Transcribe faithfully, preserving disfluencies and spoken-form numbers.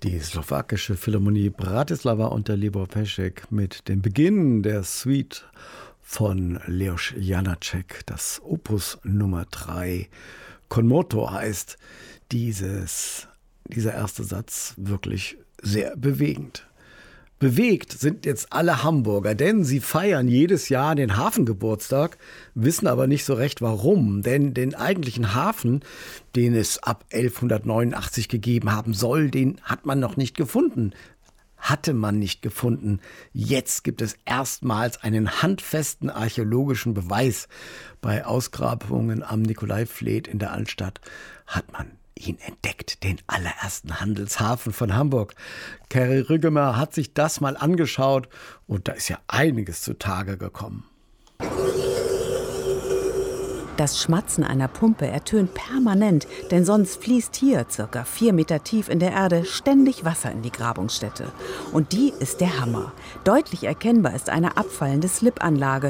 Die slowakische Philharmonie Bratislava unter Libor Peschek mit dem Beginn der Suite von Leos Janáček, das Opus Nummer drei. Con moto heißt dieses, dieser erste Satz wirklich sehr bewegend. Bewegt sind jetzt alle Hamburger, denn sie feiern jedes Jahr den Hafengeburtstag, wissen aber nicht so recht warum. Denn den eigentlichen Hafen, den es ab elfhundertneunundachtzig gegeben haben soll, den hat man noch nicht gefunden. Hatte man nicht gefunden. Jetzt gibt es erstmals einen handfesten archäologischen Beweis. Bei Ausgrabungen am Nikolaivfleet in der Altstadt hat man ihn entdeckt, den allerersten Handelshafen von Hamburg. Kerry Rüggemer hat sich das mal angeschaut und da ist ja einiges zutage gekommen. Das Schmatzen einer Pumpe ertönt permanent, denn sonst fließt hier, circa vier Meter tief in der Erde, ständig Wasser in die Grabungsstätte. Und die ist der Hammer. Deutlich erkennbar ist eine abfallende Slipanlage,